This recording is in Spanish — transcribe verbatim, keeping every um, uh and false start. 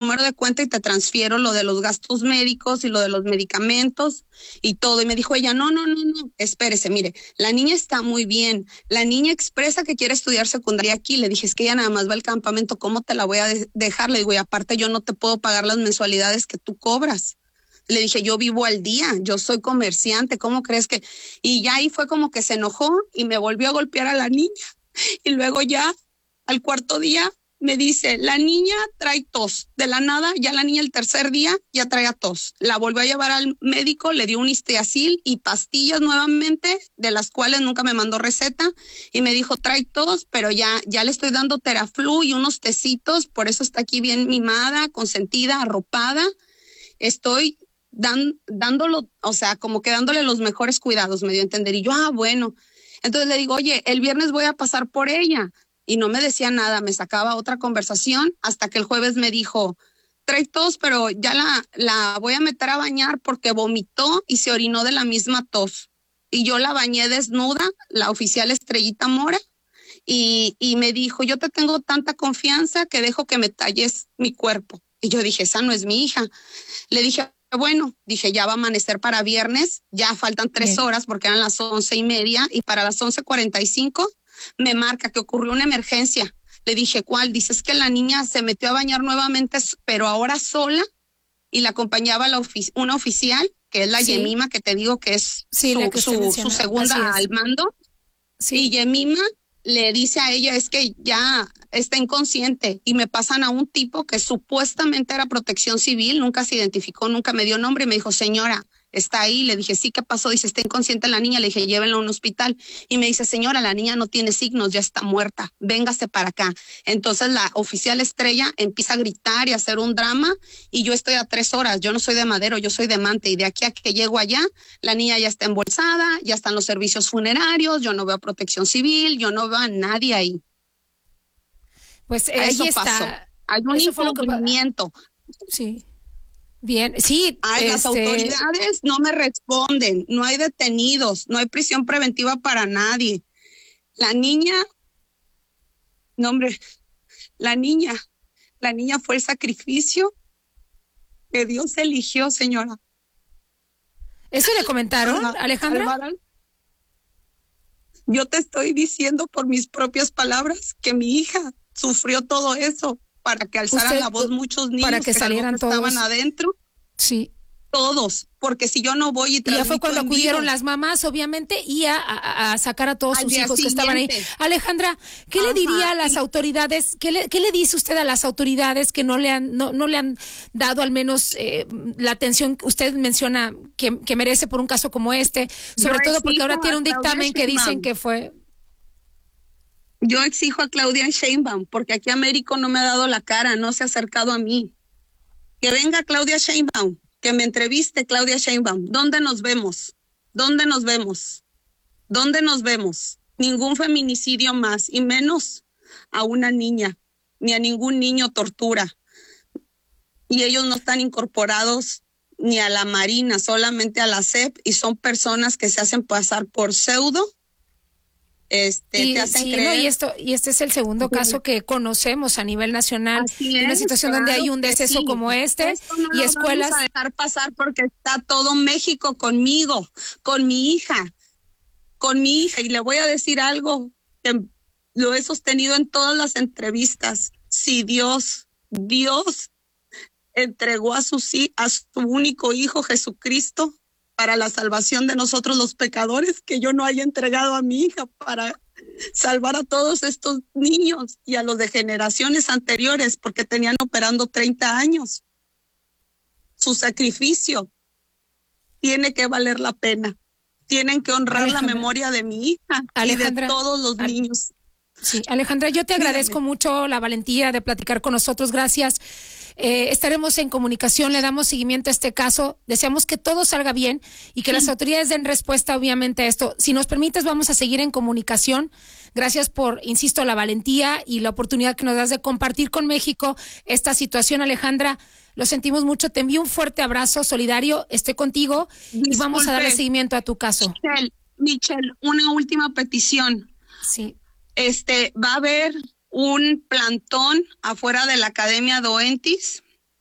número de cuenta y te transfiero lo de los gastos médicos y lo de los medicamentos y todo. Y me dijo ella, no, no, no, no, espérese, mire, la niña está muy bien. La niña expresa que quiere estudiar secundaria aquí. Le dije, es que ella nada más va al campamento, ¿cómo te la voy a de- dejar? Le digo, y aparte yo no te puedo pagar las mensualidades que tú cobras. Le dije, yo vivo al día, yo soy comerciante, ¿cómo crees que? Y ya ahí fue como que se enojó y me volvió a golpear a la niña. Y luego ya, al cuarto día, me dice, la niña trae tos. De la nada, ya la niña el tercer día ya traía tos. La volvió a llevar al médico, le dio un Histiazil y pastillas nuevamente, de las cuales nunca me mandó receta. Y me dijo, trae tos, pero ya, ya le estoy dando Teraflu y unos tecitos, por eso está aquí bien mimada, consentida, arropada. Estoy dan, dándolo, o sea, como que dándole los mejores cuidados, me dio a entender. Y yo, ah, bueno. Entonces le digo, oye, el viernes voy a pasar por ella. Y no me decía nada, me sacaba otra conversación hasta que el jueves me dijo, trae tos, pero ya la, la voy a meter a bañar porque vomitó y se orinó de la misma tos. Y yo la bañé desnuda, la oficial Estrellita Mora, y, y me dijo, yo te tengo tanta confianza que dejo que me talles mi cuerpo. Y yo dije, esa no es mi hija. Le dije, bueno, dije, ya va a amanecer para viernes, ya faltan tres Bien. horas porque eran las once y media y para las once cuarenta y cinco me marca que ocurrió una emergencia. Le dije, ¿cuál? Dices que la niña se metió a bañar nuevamente, pero ahora sola y la acompañaba la ofici- una oficial, que es la Sí. Yemima, que te digo que es Sí, su, la que usted su, menciona. su segunda Así es. al mando. Sí. Y Yemima le dice a ella, es que ya está inconsciente, y me pasan a un tipo que supuestamente era protección civil, nunca se identificó, nunca me dio nombre, y me dijo, señora, está ahí. Le dije, sí, ¿qué pasó? Dice, está inconsciente la niña. Le dije, llévenla a un hospital. Y me dice, señora, la niña no tiene signos, ya está muerta, véngase para acá. Entonces la oficial Estrella empieza a gritar y a hacer un drama, y yo estoy a tres horas, yo no soy de Madero, yo soy de Mante, y de aquí a que llego allá, la niña ya está embolsada, ya están los servicios funerarios, yo no veo protección civil, yo no veo a nadie ahí. Pues eh, Eso ahí está. pasó. Hay un Eso fue lo que pa- incumplimiento. Sí. Bien. Sí, Ay, las este, autoridades no me responden, no hay detenidos, no hay prisión preventiva para nadie. La niña, no hombre, la niña, la niña fue el sacrificio que Dios eligió, señora. ¿eso le comentaron, Para Alejandra? salvar al- Yo te estoy diciendo por mis propias palabras que mi hija sufrió todo eso para que alzaran Usted, la voz muchos niños para que que salieran no estaban todos. adentro, Sí. todos, porque si yo no voy y Y ya transmito fue cuando en acudieron vivo, las mamás, obviamente, y a, a- a sacar a todos al sus día hijos que estaban ahí. siguiente. Alejandra, ¿qué le Ajá, diría a las y- autoridades? ¿Qué le, qué le dice usted a las autoridades que no le han, no, no le han dado al menos eh, la atención que usted menciona que, que merece por un caso como este? Sobre Yo todo porque exijo ahora tiene a un Claudia dictamen que dicen Sheinbaum. que fue. Yo exijo a Claudia Sheinbaum, porque aquí Américo no me ha dado la cara, no se ha acercado a mí. Que venga Claudia Sheinbaum, que me entreviste Claudia Sheinbaum. ¿Dónde nos vemos? ¿Dónde nos vemos? ¿Dónde nos vemos? Ningún feminicidio más, y menos a una niña, ni a ningún niño tortura. Y ellos no están incorporados ni a la Marina, solamente a la C E P, y son personas que se hacen pasar por pseudo. Este, Y, te hacen sí, creer. no, y esto, y este es el segundo Sí. caso que conocemos a nivel nacional Así de una es, situación donde hay claro un que deceso sí. como este Esto no y lo escuelas. vamos a dejar pasar porque está todo México conmigo, con mi hija, con mi hija. Y le voy a decir algo que lo he sostenido en todas las entrevistas. Si Dios, Dios entregó a su, sí- a su único hijo Jesucristo para la salvación de nosotros los pecadores, que yo no haya entregado a mi hija para salvar a todos estos niños y a los de generaciones anteriores, porque tenían operando treinta años. Su sacrificio tiene que valer la pena. Tienen que honrar Alejandra. la memoria de mi hija Alejandra, y de todos los Al- niños. Sí, Alejandra, yo te Dígame. agradezco mucho la valentía de platicar con nosotros. Gracias. Eh, estaremos en comunicación, le damos seguimiento a este caso. Deseamos que todo salga bien y que las autoridades den respuesta, obviamente, a esto. Si nos permites, vamos a seguir en comunicación. Gracias por, insisto, la valentía y la oportunidad que nos das de compartir con México esta situación, Alejandra. Lo sentimos mucho. Te envío un fuerte abrazo solidario. Estoy contigo y vamos a darle Disculpe, seguimiento a tu caso. Michelle, Michelle, una última petición. Sí. Este, va a haber un plantón afuera de la Academia Doentis